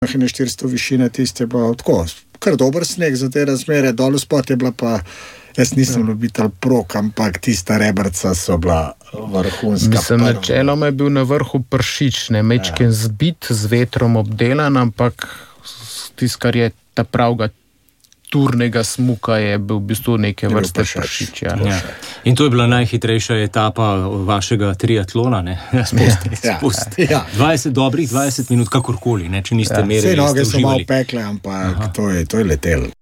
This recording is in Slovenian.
in 400 višine, tiste pa tako, kar dober sneg za te razmere, dol spod je bila pa, jaz nisem ljubitelj prog, ampak tista rebrca so bila vrhunska. Mislim, načeloma je bil na vrhu pršič, ne mečken zbit, z vetrom obdelan, ampak tisto, kar je ta pravga turnega smuka, je bil v bistvu neke vrste pršič. Ja. In to je bila najhitrejša etapa vašega triatlona, ne? Spusti. Ja. 20 minut, kakorkoli, ne? Če niste merili. Vse noge so malo pekle, ampak to je letelo.